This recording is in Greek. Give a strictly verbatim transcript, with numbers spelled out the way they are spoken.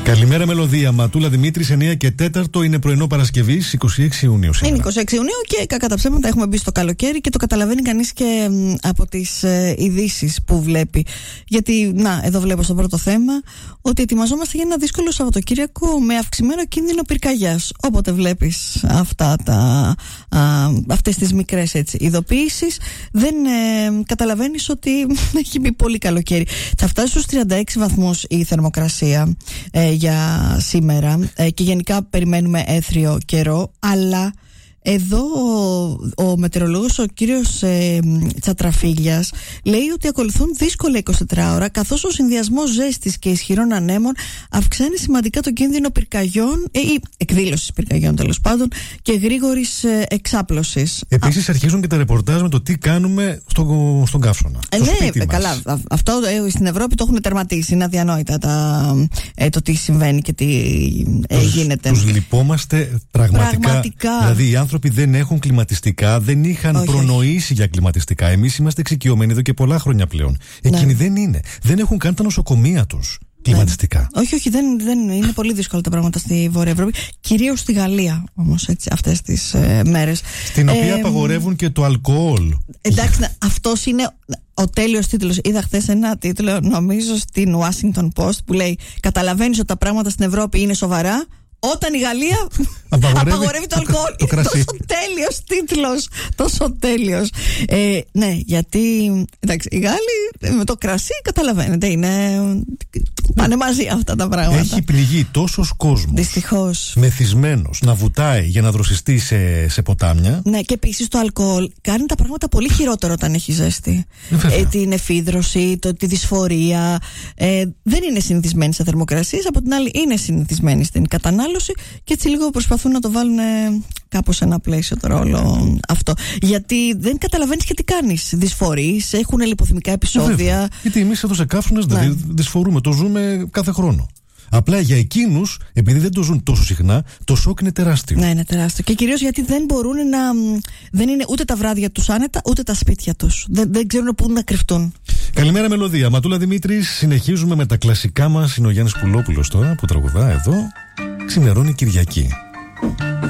Καλημέρα, Μελωδία. Ματούλα Δημήτρης, εννιά και τέταρτο είναι πρωινό Παρασκευής, είκοσι έξι Ιουνίου σήμερα. Είναι είκοσι έξι Ιουνίου και κακά τα ψέματα έχουμε μπει στο καλοκαίρι και το καταλαβαίνει κανείς και από τις ε, ειδήσεις που βλέπει. Γιατί, να, εδώ βλέπω στο πρώτο θέμα ότι ετοιμαζόμαστε για ένα δύσκολο Σαββατοκύριακο με αυξημένο κίνδυνο πυρκαγιάς. Όποτε βλέπεις αυτά τα, α, αυτές τις μικρές έτσι, ειδοποιήσεις, δεν ε, καταλαβαίνεις ότι έχει μπει πολύ καλοκαίρι. Θα φτάσει στους τριάντα έξι βαθμούς η θερμοκρασία ε, για σήμερα ε, και γενικά περιμένουμε έθριο καιρό, αλλά εδώ ο, ο μετεωρολόγος ο κύριος ε, Τσατραφίλιας λέει ότι ακολουθούν δύσκολα εικοσιτετράωρα, καθώς ο συνδυασμός ζέστης και ισχυρών ανέμων αυξάνει σημαντικά το κίνδυνο πυρκαγιών ε, ή εκδήλωσης πυρκαγιών τέλος πάντων και γρήγορης ε, εξάπλωσης. Επίσης αρχίζουν και τα ρεπορτάζ με το τι κάνουμε στο, στον καύσωνα. Ε, ναι, καλά. Α, αυτό ε, στην Ευρώπη το έχουν τερματίσει. Είναι αδιανόητα τα, ε, το τι συμβαίνει και τι ε, τους, γίνεται. Τους λυπόμαστε πραγματικά. πραγματικά. Δηλαδή οι άνθρωποι δεν έχουν κλιματιστικά, δεν είχαν όχι, προνοήσει όχι. για κλιματιστικά. Εμείς είμαστε εξοικειωμένοι εδώ και πολλά χρόνια πλέον. Εκείνοι ναι. δεν είναι. Δεν έχουν καν τα νοσοκομεία τους κλιματιστικά. Ναι. Όχι, όχι, δεν, δεν είναι πολύ δύσκολα τα πράγματα στη Βόρεια Ευρώπη. Κυρίως στη Γαλλία όμως αυτές τις ε, μέρες. Στην οποία ε, απαγορεύουν και το αλκοόλ. Εντάξει, αυτός είναι ο τέλειος τίτλος. Είδα χθες ένα τίτλο, νομίζω στην Washington Post, που λέει: καταλαβαίνεις ότι τα πράγματα στην Ευρώπη είναι σοβαρά όταν η Γαλλία απαγορεύει, απαγορεύει το αλκοόλ. Το, το τόσο τέλειος τίτλος. Τόσο τέλειος. Ε, ναι, γιατί εντάξει, οι Γάλλοι με το κρασί καταλαβαίνετε, είναι. Πάνε μαζί αυτά τα πράγματα. Έχει πληγεί τόσος κόσμος. Δυστυχώς. Μεθυσμένος να βουτάει για να δροσιστεί σε, σε ποτάμια. Ναι, και επίσης το αλκοόλ κάνει τα πράγματα πολύ χειρότερα όταν έχει ζέστη. Ε, την εφίδρωση, το, τη δυσφορία. Ε, δεν είναι συνηθισμένοι σε θερμοκρασίες. Από την άλλη, είναι συνηθισμένοι στην κατανάλωση και έτσι λίγο προσπαθούν να το βάλουν κάπως σε ένα πλαίσιο τώρα όλο αυτό. Γιατί δεν καταλαβαίνεις και τι κάνεις. Δυσφορείς, έχουν λιποθυμικά επεισόδια. Ε, γιατί εμείς εδώ σε Καύσωνες ναι. δυσφορούμε, το ζούμε κάθε χρόνο. Απλά για εκείνους, επειδή δεν το ζουν τόσο συχνά, το σοκ είναι τεράστιο. Ναι, είναι τεράστιο. Και κυρίως γιατί δεν μπορούν να. Δεν είναι ούτε τα βράδια τους άνετα, ούτε τα σπίτια τους. Δεν, δεν ξέρουν πού να κρυφτούν. Καλημέρα, Μελωδία. Ματούλα Δημήτρης, συνεχίζουμε με τα κλασικά μας. Είναι ο Γιάννης Πουλόπουλος τώρα που τραγουδά εδώ. Ξημερώνει Κυριακή.